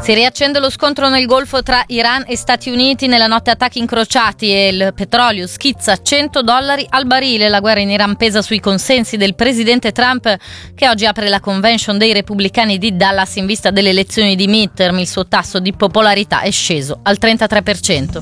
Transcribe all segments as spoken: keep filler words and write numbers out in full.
Si riaccende lo scontro nel Golfo tra Iran e Stati Uniti. Nella notte attacchi incrociati e il petrolio schizza a cento dollari al barile. La guerra in Iran pesa sui consensi del presidente Trump, che oggi apre la convention dei repubblicani di Dallas in vista delle elezioni di midterm. Il suo tasso di popolarità è sceso al trentatré per cento.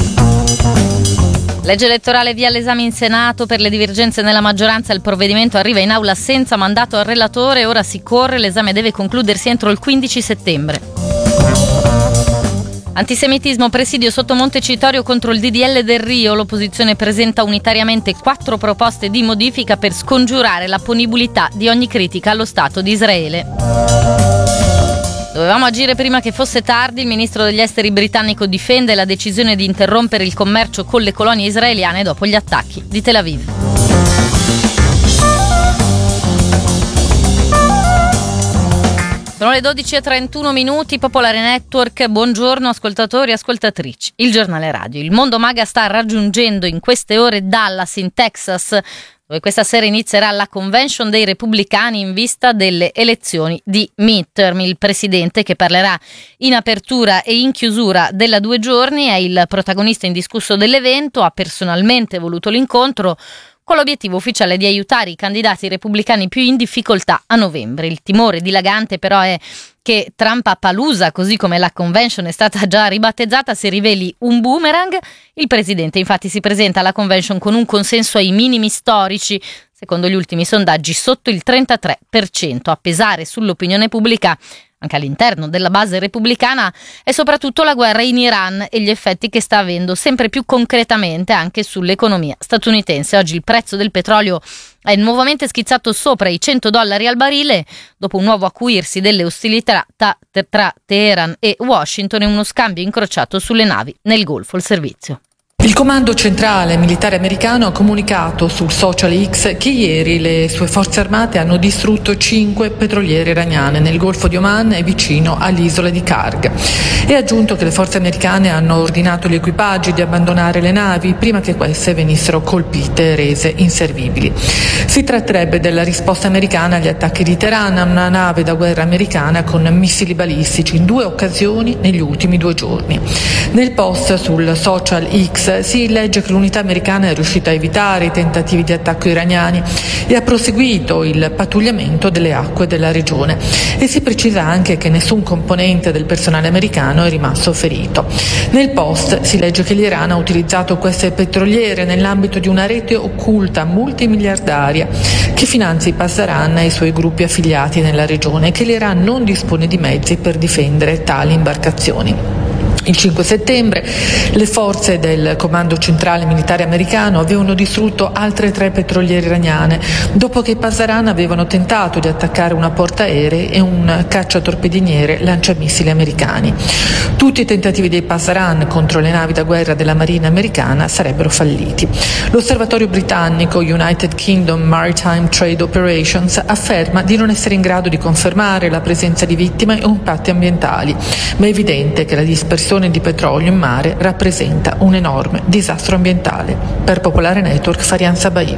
Legge elettorale via l'esame in Senato. Per le divergenze nella maggioranza il provvedimento arriva in aula senza mandato al relatore. Ora si corre, l'esame deve concludersi entro il quindici settembre. Antisemitismo, presidio sotto Montecitorio contro il D D L del Rio. L'opposizione presenta unitariamente quattro proposte di modifica per scongiurare la punibilità di ogni critica allo Stato di Israele. Dovevamo agire prima che fosse tardi. Il ministro degli esteri britannico difende la decisione di interrompere il commercio con le colonie israeliane dopo gli attacchi di Tel Aviv. Sono le dodici e trentuno minuti, Popolare Network, buongiorno ascoltatori e ascoltatrici. Il giornale radio. Il mondo MAGA sta raggiungendo in queste ore Dallas in Texas, dove questa sera inizierà la convention dei repubblicani in vista delle elezioni di midterm. Il presidente, che parlerà in apertura e in chiusura della due giorni, è il protagonista indiscusso dell'evento, ha personalmente voluto l'incontro con l'obiettivo ufficiale di aiutare i candidati repubblicani più in difficoltà a novembre. Il timore dilagante però è che Trumpapalooza, così come la convention è stata già ribattezzata, si riveli un boomerang. Il presidente infatti si presenta alla convention con un consenso ai minimi storici, secondo gli ultimi sondaggi sotto il trentatré per cento. A pesare sull'opinione pubblica anche all'interno della base repubblicana è soprattutto la guerra in Iran e gli effetti che sta avendo sempre più concretamente anche sull'economia statunitense. Oggi il prezzo del petrolio è nuovamente schizzato sopra i cento dollari al barile dopo un nuovo acuirsi delle ostilità tra Teheran e Washington e uno scambio incrociato sulle navi nel Golfo. Il servizio. Il comando centrale militare americano ha comunicato sul social X che ieri le sue forze armate hanno distrutto cinque petroliere iraniane nel Golfo di Oman e vicino all'isola di Karg, e ha aggiunto che le forze americane hanno ordinato agli equipaggi di abbandonare le navi prima che queste venissero colpite e rese inservibili. Si tratterebbe della risposta americana agli attacchi di Teheran a una nave da guerra americana con missili balistici in due occasioni negli ultimi due giorni. Nel post sul social X si legge che l'unità americana è riuscita a evitare i tentativi di attacco iraniani e ha proseguito il pattugliamento delle acque della regione, e si precisa anche che nessun componente del personale americano è rimasto ferito. Nel post si legge che l'Iran ha utilizzato queste petroliere nell'ambito di una rete occulta multimiliardaria che finanzia i Pasdaran e i suoi gruppi affiliati nella regione, e che l'Iran non dispone di mezzi per difendere tali imbarcazioni. Il cinque settembre le forze del Comando Centrale Militare Americano avevano distrutto altre tre petroliere iraniane dopo che i Pasdaran avevano tentato di attaccare una portaerei e un cacciatorpediniere lanciamissili americani. Tutti i tentativi dei Pasdaran contro le navi da guerra della Marina americana sarebbero falliti. L'osservatorio britannico United Kingdom Maritime Trade Operations afferma di non essere in grado di confermare la presenza di vittime o impatti ambientali, ma è evidente che la dispersione di petrolio in mare rappresenta un enorme disastro ambientale. Per Popolare Network, Farian Sabai.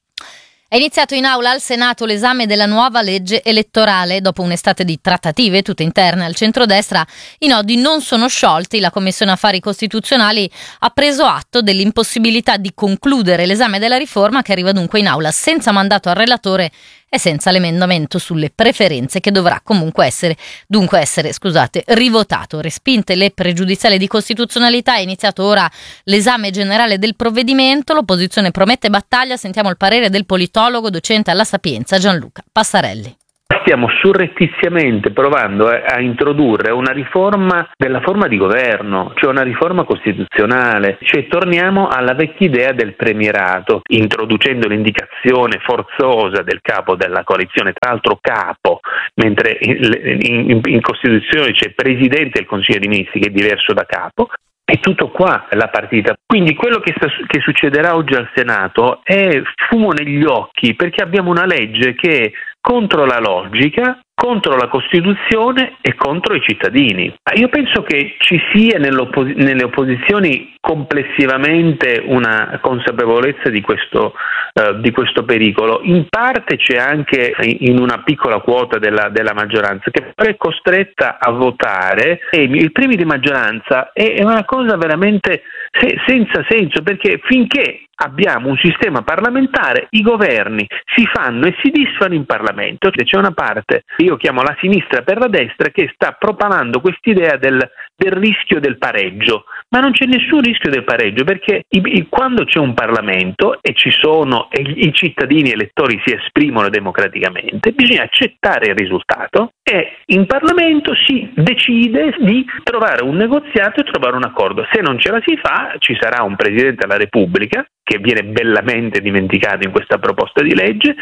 È iniziato in aula al Senato l'esame della nuova legge elettorale. Dopo un'estate di trattative, tutte interne al centrodestra, i nodi non sono sciolti. La Commissione Affari Costituzionali ha preso atto dell'impossibilità di concludere l'esame della riforma, che arriva dunque in aula senza mandato al relatore e senza l'emendamento sulle preferenze, che dovrà comunque essere, dunque essere, scusate, rivotato. Respinte le pregiudiziali di costituzionalità, è iniziato ora l'esame generale del provvedimento. L'opposizione promette battaglia. Sentiamo il parere del politologo docente alla Sapienza Gianluca Passarelli. Stiamo surrettiziamente provando a, a introdurre una riforma della forma di governo, cioè una riforma costituzionale, cioè torniamo alla vecchia idea del premierato, introducendo l'indicazione forzosa del capo della coalizione, tra l'altro capo, mentre in, in, in Costituzione c'è Presidente del Consiglio dei Ministri, che è diverso da capo. È tutto qua la partita. Quindi quello che, sta, che succederà oggi al Senato è fumo negli occhi, perché abbiamo una legge che contro la logica, contro la Costituzione e contro i cittadini. Io penso che ci sia nell'oppos- nelle opposizioni complessivamente una consapevolezza di questo, uh, di questo pericolo. In parte c'è anche in una piccola quota della, della maggioranza che però è costretta a votare, e il premio di maggioranza è una cosa veramente se- senza senso, perché finché abbiamo un sistema parlamentare, i governi si fanno e si disfano in Parlamento. C'è una parte, io chiamo la sinistra per la destra, che sta propalando quest'idea del, del rischio del pareggio, ma non c'è nessun rischio del pareggio, perché i, i, quando c'è un Parlamento e ci sono e i cittadini elettori si esprimono democraticamente, bisogna accettare il risultato e in Parlamento si decide di trovare un negoziato e trovare un accordo. Se non ce la si fa, ci sarà un Presidente della Repubblica, che viene bellamente dimenticato in questa proposta di legge.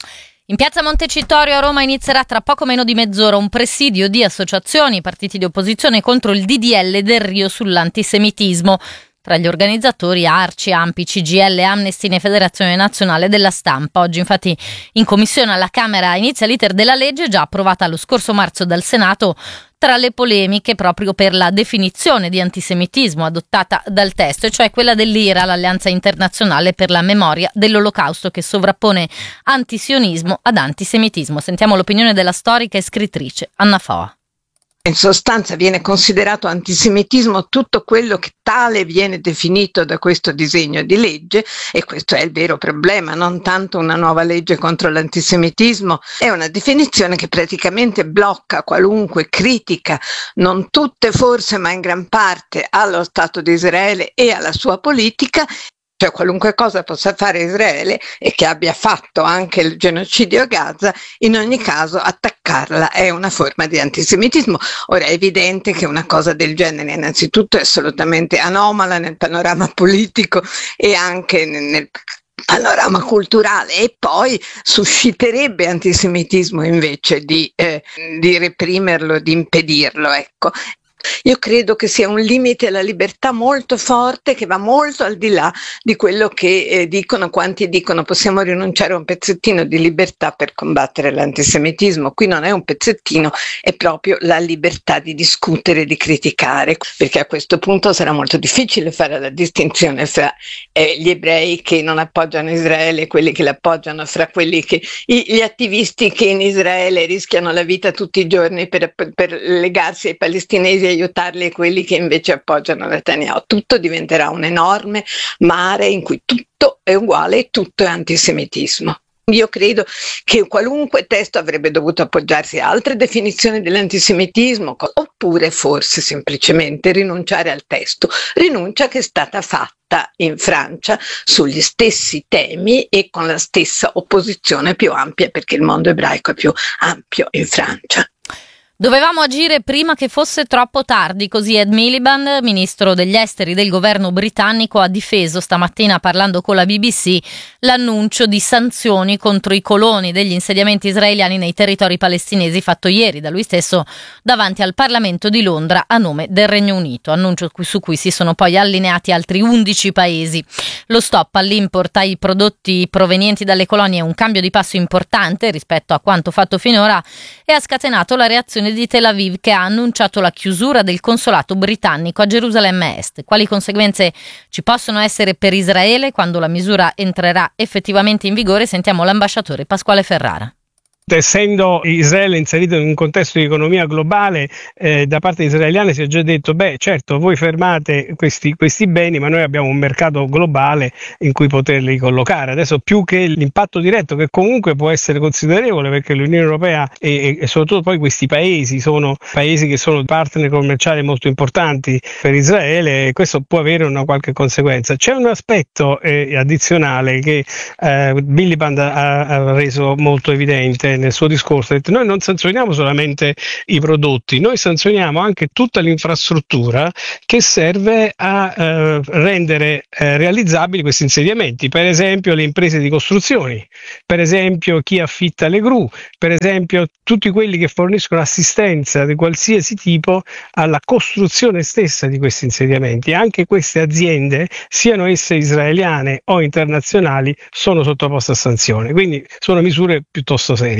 In piazza Montecitorio a Roma inizierà tra poco meno di mezz'ora un presidio di associazioni, partiti di opposizione contro il D D L Delrio sull'antisemitismo. Tra gli organizzatori ARCI, ANPI, C G I L, Amnesty e Federazione Nazionale della Stampa. Oggi infatti in commissione alla Camera inizia l'iter della legge, già approvata lo scorso marzo dal Senato, tra le polemiche proprio per la definizione di antisemitismo adottata dal testo, e cioè quella dell'I R A, l'Alleanza Internazionale per la Memoria dell'Olocausto, che sovrappone antisionismo ad antisemitismo. Sentiamo l'opinione della storica e scrittrice Anna Foa. In sostanza viene considerato antisemitismo tutto quello che tale viene definito da questo disegno di legge, e questo è il vero problema, non tanto una nuova legge contro l'antisemitismo. È una definizione che praticamente blocca qualunque critica, non tutte forse ma in gran parte, allo Stato di Israele e alla sua politica. Cioè qualunque cosa possa fare Israele, e che abbia fatto anche il genocidio a Gaza, in ogni caso attaccarla è una forma di antisemitismo. Ora è evidente che una cosa del genere innanzitutto è assolutamente anomala nel panorama politico e anche nel panorama culturale, e poi susciterebbe antisemitismo invece di, eh, di reprimerlo, di impedirlo, ecco. Io credo che sia un limite alla libertà molto forte, che va molto al di là di quello che eh, dicono quanti dicono possiamo rinunciare a un pezzettino di libertà per combattere l'antisemitismo. Qui non è un pezzettino, è proprio la libertà di discutere, di criticare, perché a questo punto sarà molto difficile fare la distinzione fra eh, gli ebrei che non appoggiano Israele e quelli che l'appoggiano, fra quelli che i, gli attivisti che in Israele rischiano la vita tutti i giorni per, per, per legarsi ai palestinesi e aiutarli, e quelli che invece appoggiano Netanyahu. Tutto diventerà un enorme mare in cui tutto è uguale e tutto è antisemitismo. Io credo che qualunque testo avrebbe dovuto appoggiarsi a altre definizioni dell'antisemitismo, oppure forse semplicemente rinunciare al testo, rinuncia che è stata fatta in Francia sugli stessi temi e con la stessa opposizione più ampia, perché il mondo ebraico è più ampio in Francia. Dovevamo agire prima che fosse troppo tardi, così Ed Miliband, ministro degli esteri del governo britannico, ha difeso stamattina, parlando con la B B C, l'annuncio di sanzioni contro i coloni degli insediamenti israeliani nei territori palestinesi, fatto ieri da lui stesso davanti al Parlamento di Londra a nome del Regno Unito, annuncio su cui si sono poi allineati altri undici paesi. Lo stop all'import ai prodotti provenienti dalle colonie è un cambio di passo importante rispetto a quanto fatto finora e ha scatenato la reazione di Tel Aviv, che ha annunciato la chiusura del consolato britannico a Gerusalemme Est. Quali conseguenze ci possono essere per Israele quando la misura entrerà effettivamente in vigore? Sentiamo l'ambasciatore Pasquale Ferrara. Essendo Israele inserito in un contesto di economia globale, eh, da parte israeliana si è già detto, beh certo, voi fermate questi, questi beni, ma noi abbiamo un mercato globale in cui poterli collocare. Adesso più che l'impatto diretto, che comunque può essere considerevole, perché l'Unione Europea e, e soprattutto poi questi paesi sono paesi che sono partner commerciali molto importanti per Israele, e questo può avere una qualche conseguenza. C'è un aspetto eh, addizionale che eh, Miliband ha, ha reso molto evidente nel suo discorso. Ha detto: noi non sanzioniamo solamente i prodotti, noi sanzioniamo anche tutta l'infrastruttura che serve a eh, rendere eh, realizzabili questi insediamenti, per esempio le imprese di costruzioni, per esempio chi affitta le gru, per esempio tutti quelli che forniscono assistenza di qualsiasi tipo alla costruzione stessa di questi insediamenti. Anche queste aziende, siano esse israeliane o internazionali, sono sottoposte a sanzioni, quindi sono misure piuttosto serie.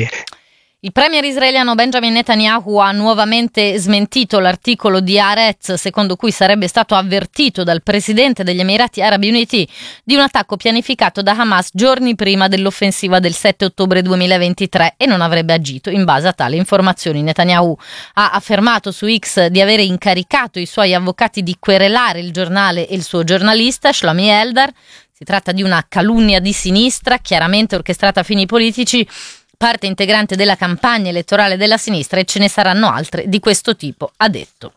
serie. Il premier israeliano Benjamin Netanyahu ha nuovamente smentito l'articolo di Haaretz secondo cui sarebbe stato avvertito dal presidente degli Emirati Arabi Uniti di un attacco pianificato da Hamas giorni prima dell'offensiva del sette ottobre duemilaventitré e non avrebbe agito in base a tali informazioni. Netanyahu ha affermato su X di avere incaricato i suoi avvocati di querelare il giornale e il suo giornalista Shlomi Eldar. Si tratta di una calunnia di sinistra, chiaramente orchestrata a fini politici, parte integrante della campagna elettorale della sinistra, e ce ne saranno altre di questo tipo, ha detto.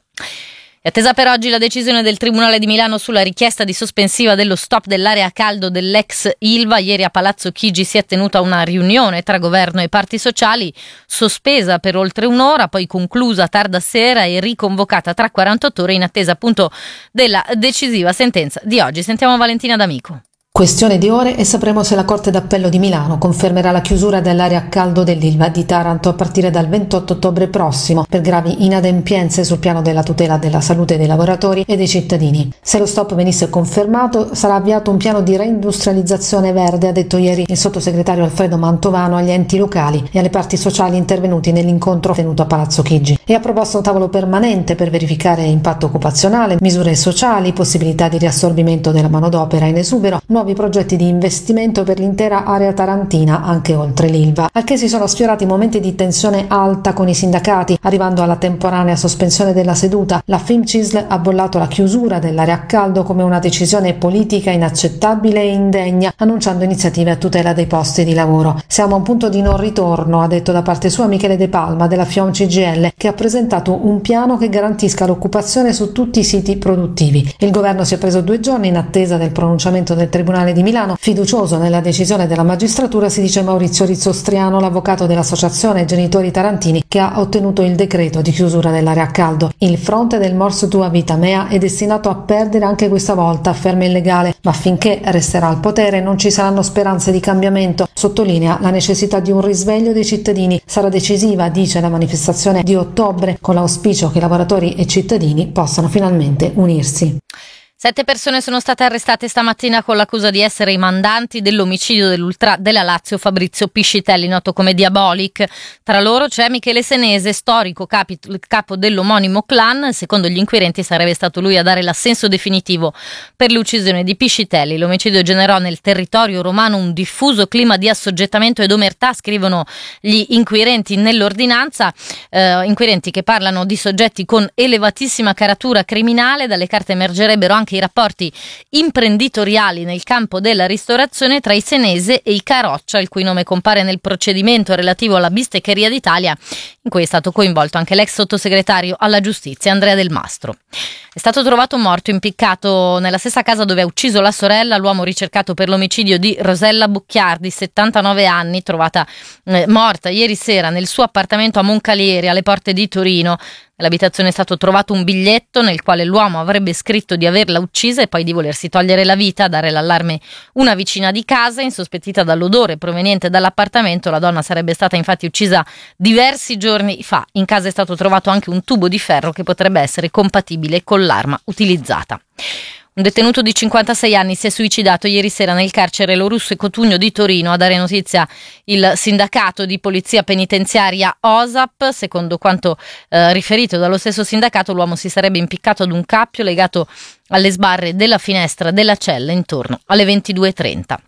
È attesa per oggi la decisione del Tribunale di Milano sulla richiesta di sospensiva dello stop dell'area a caldo dell'ex Ilva. Ieri a Palazzo Chigi si è tenuta una riunione tra governo e parti sociali, sospesa per oltre un'ora, poi conclusa tarda sera e riconvocata tra quarantotto ore in attesa appunto della decisiva sentenza di oggi. Sentiamo Valentina D'Amico. Questione di ore e sapremo se la Corte d'Appello di Milano confermerà la chiusura dell'area a caldo dell'Ilva di Taranto a partire dal ventotto ottobre prossimo per gravi inadempienze sul piano della tutela della salute dei lavoratori e dei cittadini. Se lo stop venisse confermato, sarà avviato un piano di reindustrializzazione verde, ha detto ieri il sottosegretario Alfredo Mantovano agli enti locali e alle parti sociali intervenuti nell'incontro tenuto a Palazzo Chigi, e ha proposto un tavolo permanente per verificare impatto occupazionale, misure sociali, possibilità di riassorbimento della manodopera in esubero, nuovi progetti di investimento per l'intera area tarantina anche oltre l'Ilva, al che si sono sfiorati momenti di tensione alta con i sindacati, arrivando alla temporanea sospensione della seduta. La Fimcisl ha bollato la chiusura dell'area a caldo come una decisione politica inaccettabile e indegna, annunciando iniziative a tutela dei posti di lavoro. Siamo a un punto di non ritorno, ha detto da parte sua Michele De Palma della FIOM C G I L, che ha presentato un piano che garantisca l'occupazione su tutti i siti produttivi. Il governo si è preso due giorni in attesa del pronunciamento del Tribunale di Milano. Fiducioso nella decisione della magistratura, si dice Maurizio Rizzostriano, l'avvocato dell'associazione Genitori Tarantini, che ha ottenuto il decreto di chiusura dell'area a caldo. Il fronte del Mors Tua Vita Mea è destinato a perdere anche questa volta, afferma il legale, ma finché resterà al potere non ci saranno speranze di cambiamento. Sottolinea la necessità di un risveglio dei cittadini. Sarà decisiva, dice, la manifestazione di ottobre, con l'auspicio che lavoratori e cittadini possano finalmente unirsi. Sette persone sono state arrestate stamattina con l'accusa di essere i mandanti dell'omicidio dell'ultra della Lazio Fabrizio Piscitelli, noto come Diabolic. Tra loro c'è Michele Senese, storico capi, capo dell'omonimo clan. Secondo gli inquirenti sarebbe stato lui a dare l'assenso definitivo per l'uccisione di Piscitelli. L'omicidio generò nel territorio romano un diffuso clima di assoggettamento ed omertà, scrivono gli inquirenti nell'ordinanza, eh, inquirenti che parlano di soggetti con elevatissima caratura criminale. Dalle carte emergerebbero anche i rapporti imprenditoriali nel campo della ristorazione tra i Senese e i Caroccia, il cui nome compare nel procedimento relativo alla bisteccheria d'Italia, in cui è stato coinvolto anche l'ex sottosegretario alla giustizia Andrea Del Mastro. È stato trovato morto impiccato nella stessa casa dove ha ucciso la sorella l'uomo ricercato per l'omicidio di Rosella Bucchiardi, settantanove anni, trovata eh, morta ieri sera nel suo appartamento a Moncalieri, alle porte di Torino. Nell'abitazione è stato trovato un biglietto nel quale l'uomo avrebbe scritto di averla uccisa e poi di volersi togliere la vita. A dare l'allarme una vicina di casa, insospettita dall'odore proveniente dall'appartamento. La donna sarebbe stata infatti uccisa diversi giorni fa. In casa è stato trovato anche un tubo di ferro che potrebbe essere compatibile con l'arma utilizzata. Un detenuto di cinquantasei anni si è suicidato ieri sera nel carcere Lorusso e Cotugno di Torino. A dare notizia il sindacato di polizia penitenziaria O S A P. Secondo quanto eh, riferito dallo stesso sindacato, l'uomo si sarebbe impiccato ad un cappio legato alle sbarre della finestra della cella intorno alle ventidue e trenta.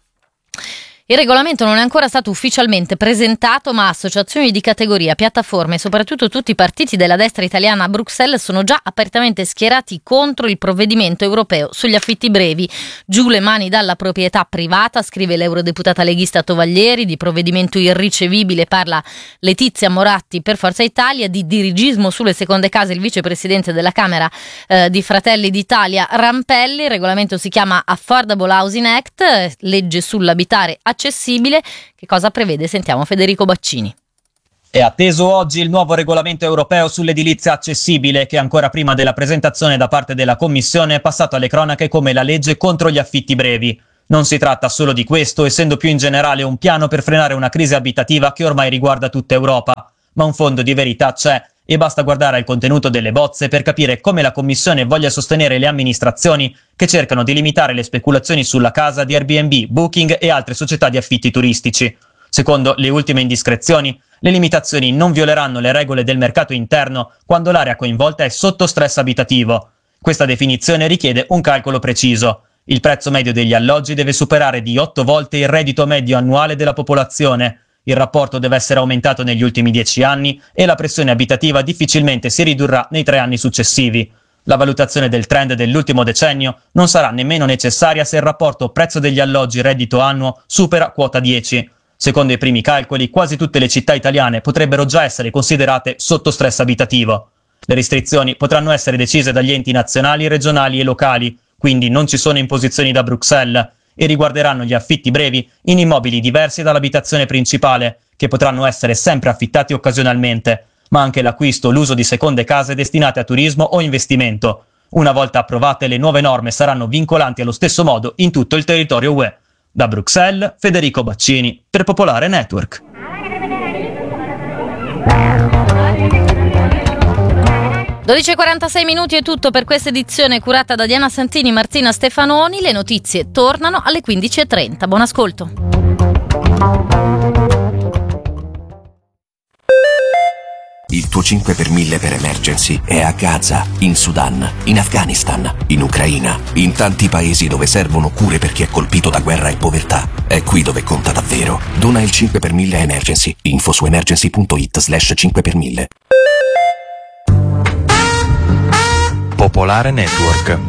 Il regolamento non è ancora stato ufficialmente presentato, ma associazioni di categoria, piattaforme e soprattutto tutti i partiti della destra italiana a Bruxelles sono già apertamente schierati contro il provvedimento europeo sugli affitti brevi. Giù le mani dalla proprietà privata, scrive l'eurodeputata leghista Tovaglieri. Di provvedimento irricevibile parla Letizia Moratti per Forza Italia. Di dirigismo sulle seconde case il vicepresidente della Camera eh, di Fratelli d'Italia Rampelli. Il regolamento si chiama Affordable Housing Act, legge sull'abitare accessibile. Che cosa prevede? Sentiamo Federico Baccini. È atteso oggi il nuovo regolamento europeo sull'edilizia accessibile, che ancora prima della presentazione da parte della Commissione è passato alle cronache come la legge contro gli affitti brevi. Non si tratta solo di questo, essendo più in generale un piano per frenare una crisi abitativa che ormai riguarda tutta Europa. Ma un fondo di verità c'è, e basta guardare al contenuto delle bozze per capire come la Commissione voglia sostenere le amministrazioni che cercano di limitare le speculazioni sulla casa di Airbnb, Booking e altre società di affitti turistici. Secondo le ultime indiscrezioni, le limitazioni non violeranno le regole del mercato interno quando l'area coinvolta è sotto stress abitativo. Questa definizione richiede un calcolo preciso. Il prezzo medio degli alloggi deve superare di otto volte il reddito medio annuale della popolazione. Il rapporto deve essere aumentato negli ultimi dieci anni e la pressione abitativa difficilmente si ridurrà nei tre anni successivi. La valutazione del trend dell'ultimo decennio non sarà nemmeno necessaria se il rapporto prezzo degli alloggi reddito annuo supera quota dieci. Secondo i primi calcoli, quasi tutte le città italiane potrebbero già essere considerate sotto stress abitativo. Le restrizioni potranno essere decise dagli enti nazionali, regionali e locali, quindi non ci sono imposizioni da Bruxelles, e riguarderanno gli affitti brevi in immobili diversi dall'abitazione principale, che potranno essere sempre affittati occasionalmente, ma anche l'acquisto o l'uso di seconde case destinate a turismo o investimento. Una volta approvate, le nuove norme saranno vincolanti allo stesso modo in tutto il territorio U E. Da Bruxelles, Federico Baccini, per Popolare Network. dodici e quarantasei minuti è tutto per questa edizione curata da Diana Santini e Martina Stefanoni. Le notizie tornano alle quindici e trenta. Buon ascolto. Il tuo cinque per mille per Emergency è a Gaza, in Sudan, in Afghanistan, in Ucraina, in tanti paesi dove servono cure per chi è colpito da guerra e povertà. È qui dove conta davvero. Dona il cinque per mille a Emergency. Info su emergency.it slash cinque per mille. Popolare Network.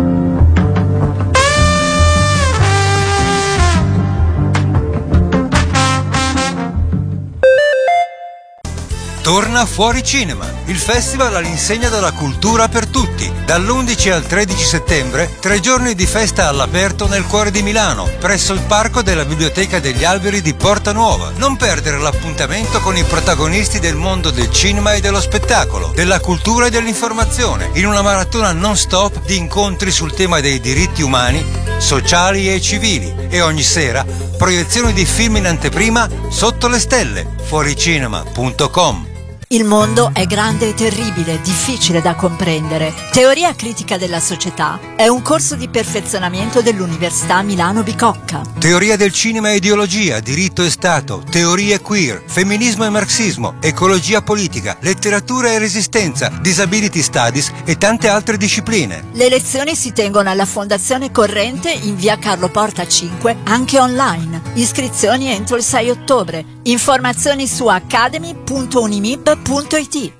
Torna Fuori Cinema, il festival all'insegna della cultura per tutti. Dall'undici al tredici settembre, tre giorni di festa all'aperto nel cuore di Milano, presso il parco della Biblioteca degli Alberi di Porta Nuova. Non perdere l'appuntamento con i protagonisti del mondo del cinema e dello spettacolo, della cultura e dell'informazione, in una maratona non stop di incontri sul tema dei diritti umani, sociali e civili. E ogni sera, proiezioni di film in anteprima sotto le stelle. fuoricinema punto com. Il mondo è grande e terribile, difficile da comprendere. Teoria critica della società è un corso di perfezionamento dell'Università Milano Bicocca. Teoria del cinema e ideologia, diritto e Stato, teorie queer, femminismo e marxismo, ecologia politica, letteratura e resistenza, disability studies e tante altre discipline. Le lezioni si tengono alla Fondazione Corrente in via Carlo Porta cinque, anche online. Iscrizioni entro il sei ottobre. Informazioni su academy punto unimib punto it.